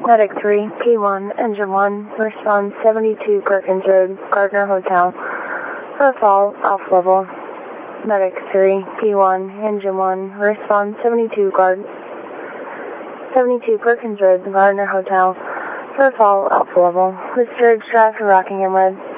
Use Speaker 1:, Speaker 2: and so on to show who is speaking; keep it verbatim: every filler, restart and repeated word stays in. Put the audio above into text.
Speaker 1: Medic three, P one, Engine one, respond seventy-two Perkins Road, Gardner Hotel. Earth all, off level. Medic three, P one, Engine one, respond seventy-two Gard, seventy-two Perkins Road, Gardner Hotel. Earth all, off level. Discharge drive to Rockingham Road.